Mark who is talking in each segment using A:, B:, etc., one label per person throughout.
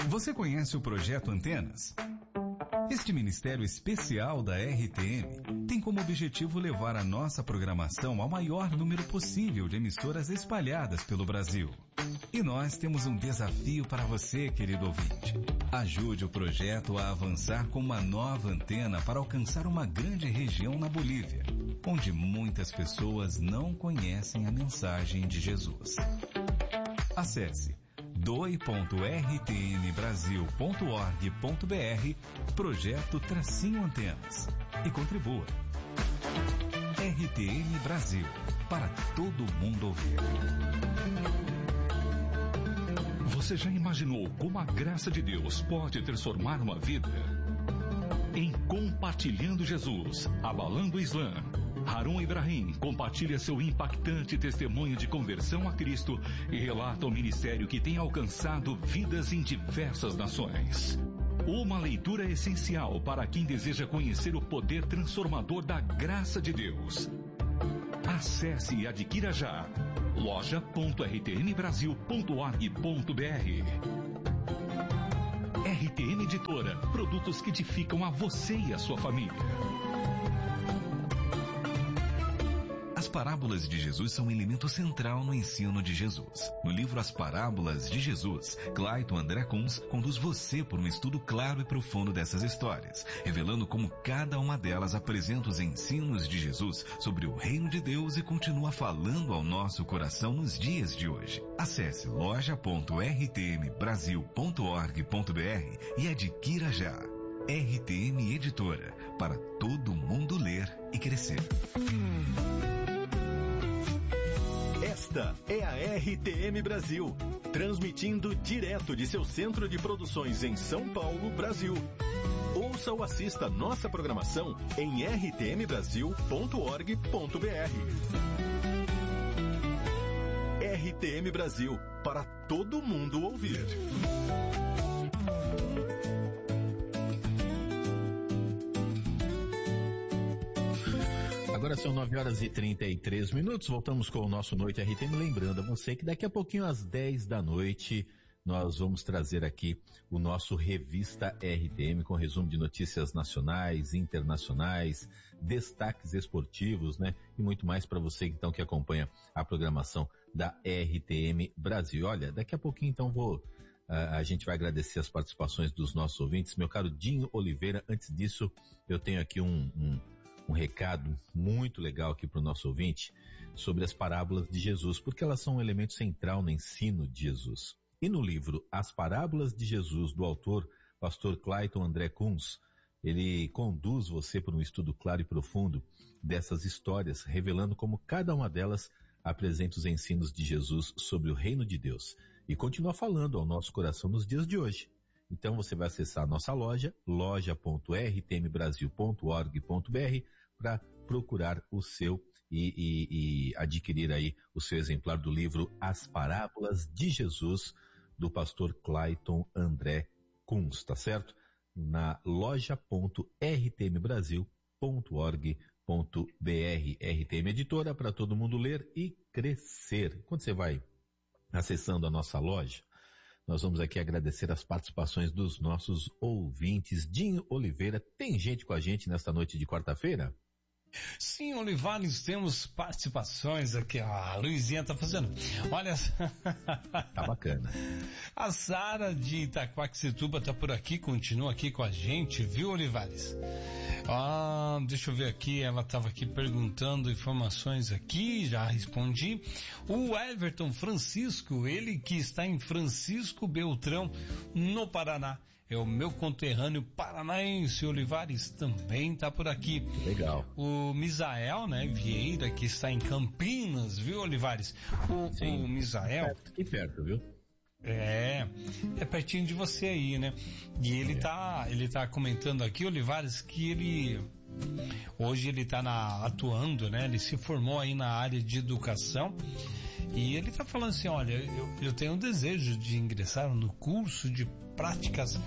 A: Você conhece o Projeto Antenas? Este ministério especial da RTM tem como objetivo levar a nossa programação ao maior número possível de emissoras espalhadas pelo Brasil. E nós temos um desafio para você, querido ouvinte. Ajude o projeto a avançar com uma nova antena para alcançar uma grande região na Bolívia, onde muitas pessoas não conhecem a mensagem de Jesus. Acesse doi.rtmbrasil.org.br Projeto-Antenas e contribua. RTM Brasil, para todo mundo ouvir.
B: Você já imaginou como a graça de Deus pode transformar uma vida? Em Compartilhando Jesus, Abalando o Islã, Harun Ibrahim compartilha seu impactante testemunho de conversão a Cristo e relata o ministério que tem alcançado vidas em diversas nações. Uma leitura essencial para quem deseja conhecer o poder transformador da graça de Deus. Acesse e adquira já loja.rtmbrasil.org.br. RTM Editora, produtos que edificam a você e a sua família.
A: As parábolas de Jesus são um elemento central no ensino de Jesus. No livro As Parábolas de Jesus, Clayton André Kunz conduz você por um estudo claro e profundo dessas histórias, revelando como cada uma delas apresenta os ensinos de Jesus sobre o reino de Deus e continua falando ao nosso coração nos dias de hoje. Acesse loja.rtmbrasil.org.br e adquira já. RTM Editora, para todo mundo ler e crescer.
C: Esta é a RTM Brasil, transmitindo direto de seu centro de produções em São Paulo, Brasil. Ouça ou assista nossa programação em rtmbrasil.org.br. RTM Brasil, para todo mundo ouvir.
D: Agora são 9h33. Voltamos com o nosso Noite RTM. Lembrando a você que daqui a pouquinho às 10 da noite nós vamos trazer aqui o nosso Revista RTM com resumo de notícias nacionais, internacionais, destaques esportivos, né? E muito mais para você então que acompanha a programação da RTM Brasil. Olha, daqui a pouquinho então a gente vai agradecer as participações dos nossos ouvintes. Meu caro Dinho Oliveira, antes disso eu tenho aqui um recado muito legal aqui para o nosso ouvinte sobre as parábolas de Jesus, porque elas são um elemento central no ensino de Jesus. E no livro As Parábolas de Jesus, do autor pastor Clayton André Kunz, ele conduz você por um estudo claro e profundo dessas histórias, revelando como cada uma delas apresenta os ensinos de Jesus sobre o reino de Deus e continua falando ao nosso coração nos dias de hoje. Então você vai acessar a nossa loja, loja.rtmbrasil.org.br, para procurar o seu e adquirir aí o seu exemplar do livro As Parábolas de Jesus, do pastor Clayton André Kunz, tá certo? Na loja.rtmbrasil.org.br. RTM Editora, para todo mundo ler e crescer. Quando você vai acessando a nossa loja, nós vamos aqui agradecer as participações dos nossos ouvintes. Dinho Oliveira, tem gente com a gente nesta noite de quarta-feira?
E: Sim, Olivares, temos participações aqui. A Luizinha tá fazendo. Olha.
D: Tá bacana.
E: A Sara de Itaquaquecetuba tá por aqui, continua aqui com a gente, viu, Olivares? Deixa eu ver aqui, ela estava aqui perguntando informações aqui, já respondi. O Everton Francisco, ele que está em Francisco Beltrão, no Paraná. É o meu conterrâneo paranaense, Olivares, também está por aqui.
D: Legal.
E: O Misael, né, Vieira, que está em Campinas, viu, Olivares? O Misael...
D: Aqui perto, viu?
E: É pertinho de você aí, né? E ele tá comentando aqui, Olivares, que hoje ele tá atuando, né? Ele se formou aí na área de educação e ele tá falando assim, olha, eu tenho um desejo de ingressar no curso de práticas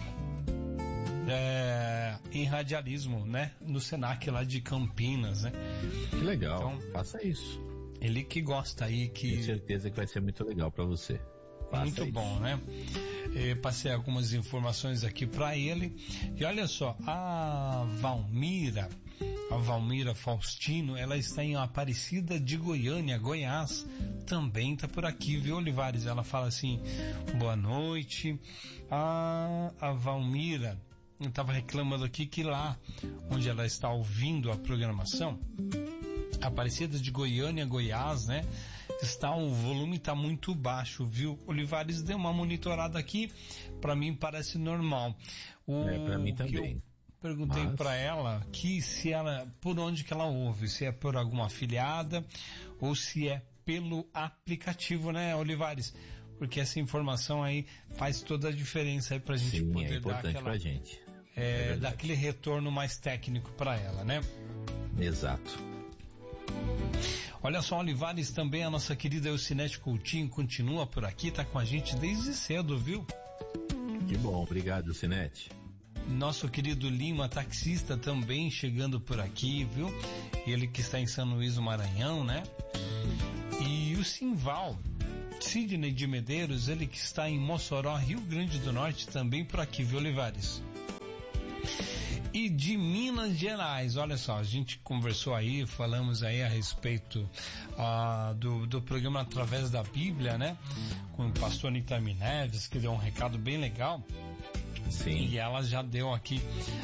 E: em radialismo, né? No Senac lá de Campinas, né?
D: Que legal, então, faça isso.
E: Ele que gosta aí, que...
D: Tenho certeza que vai ser muito legal para você.
E: Muito bom, né? Passei algumas informações aqui para ele. E olha só, a Valmira Faustino, ela está em Aparecida de Goiânia, Goiás, também está por aqui, viu, Olivares? Ela fala assim: boa noite. A Valmira estava reclamando aqui que lá onde ela está ouvindo a programação, Aparecida de Goiânia, Goiás, né? O volume está muito baixo, viu? Olivares, deu uma monitorada aqui, para mim parece normal.
D: Para mim também.
E: Eu perguntei para ela que se ela, por onde que ela ouve, se é por alguma afiliada ou se é pelo aplicativo, né, Olivares? Porque essa informação aí faz toda a diferença aí pra gente poder
D: importante
E: dar aquela,
D: pra gente.
E: dar aquele retorno mais técnico para ela, né?
D: Exato.
E: Olha só, Olivares, também a nossa querida Elcinete Coutinho continua por aqui, tá com a gente desde cedo, viu?
D: Que bom, obrigado, Elcinete.
E: Nosso querido Lima, taxista, também chegando por aqui, viu? Ele que está em São Luís do Maranhão, né? E o Simval, Sidney de Medeiros, ele que está em Mossoró, Rio Grande do Norte, também por aqui, viu, Olivares? E de Minas Gerais, olha só, a gente conversou aí, falamos aí a respeito do programa Através da Bíblia, né? Com o pastor Itamir Neves, que deu um recado bem legal.
D: Sim.
E: E ela já deu aqui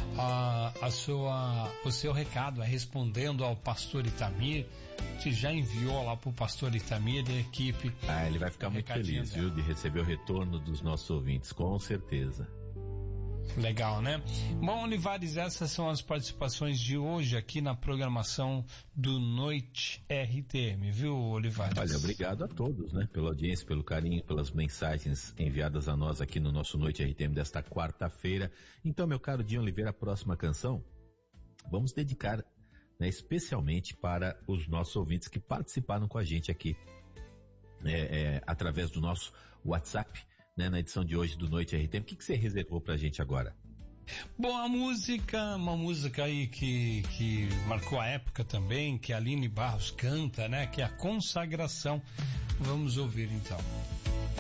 E: o seu recado, respondendo ao pastor Itamir, que já enviou lá para o pastor Itamir e a equipe.
D: Ele vai ficar muito feliz, viu, de receber o retorno dos nossos ouvintes, com certeza.
E: Legal, né? Bom, Olivares, essas são as participações de hoje aqui na programação do Noite RTM, viu, Olivares?
D: Olha, obrigado a todos, né? Pela audiência, pelo carinho, pelas mensagens enviadas a nós aqui no nosso Noite RTM desta quarta-feira. Então, meu caro Dinho Oliveira, a próxima canção vamos dedicar, né, especialmente para os nossos ouvintes que participaram com a gente aqui através do nosso WhatsApp, né, na edição de hoje do Noite RTM. O que você reservou pra gente agora?
E: Bom, uma música aí que marcou a época também, que a Aline Barros canta, né, que é a Consagração. Vamos ouvir então.